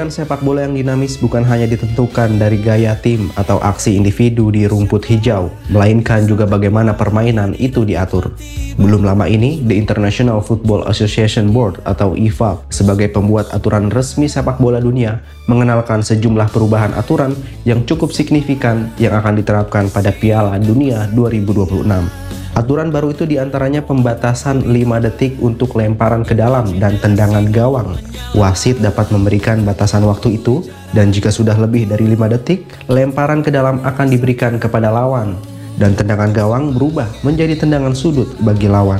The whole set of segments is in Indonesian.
Pertandingan sepak bola yang dinamis bukan hanya ditentukan dari gaya tim atau aksi individu di rumput hijau, melainkan juga bagaimana permainan itu diatur. Belum lama ini, The International Football Association Board atau IFAB sebagai pembuat aturan resmi sepak bola dunia mengenalkan sejumlah perubahan aturan yang cukup signifikan yang akan diterapkan pada Piala Dunia 2026. Aturan baru itu diantaranya pembatasan 5 detik untuk lemparan ke dalam dan tendangan gawang. Wasit dapat memberikan batasan waktu itu, dan jika sudah lebih dari 5 detik, lemparan ke dalam akan diberikan kepada lawan, dan tendangan gawang berubah menjadi tendangan sudut bagi lawan.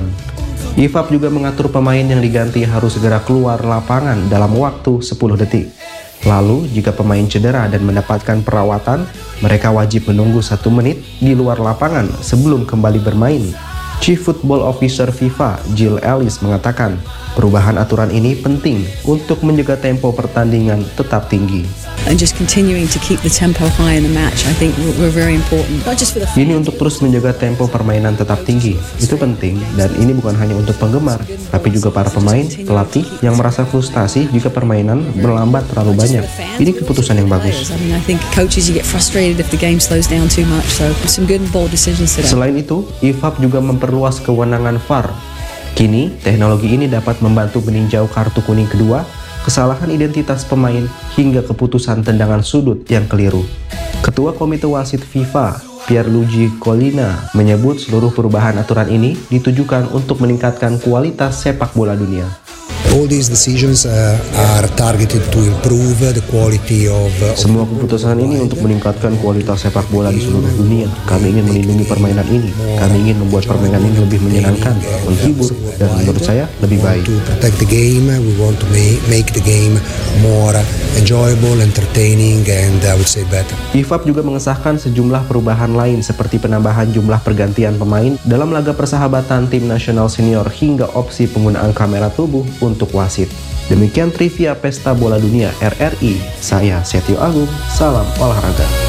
IFAB juga mengatur pemain yang diganti harus segera keluar lapangan dalam waktu 10 detik. Lalu, jika pemain cedera dan mendapatkan perawatan, mereka wajib menunggu 1 menit di luar lapangan sebelum kembali bermain. Chief Football Officer FIFA, Jill Ellis, mengatakan, perubahan aturan ini penting untuk menjaga tempo pertandingan tetap tinggi. And just continuing to keep the tempo high in the match, I think we're very important. Not just for the Ini untuk terus menjaga tempo permainan tetap tinggi. Itu penting, dan ini bukan hanya untuk penggemar, tapi juga para pemain, pelatih yang merasa frustasi jika permainan berlambat terlalu banyak. Ini keputusan yang bagus. I mean, I think coaches, you get frustrated if the game slows down too much. So some good and bold decisions today. Selain itu, IFAB juga memperluas kewenangan VAR. Kini, teknologi ini dapat membantu meninjau kartu kuning kedua, kesalahan identitas pemain, hingga keputusan tendangan sudut yang keliru. Ketua Komite Wasit FIFA, Pierluigi Collina, menyebut seluruh perubahan aturan ini ditujukan untuk meningkatkan kualitas sepak bola dunia. All these decisions are targeted to improve the quality of Semua keputusan ini untuk meningkatkan kualitas sepak bola di seluruh dunia. Kami ingin melindungi permainan ini. Kami ingin membuat permainan ini lebih menyenangkan, menghibur, dan menurut saya lebih baik. To protect the game, we want to make the game more enjoyable, entertaining, and I would say better. IFAB juga mengesahkan sejumlah perubahan lain seperti penambahan jumlah pergantian pemain dalam laga persahabatan tim nasional senior hingga opsi penggunaan kamera tubuh untuk wasit. Demikian trivia Pesta Bola Dunia RRI. Saya Setio Agung, salam olahraga.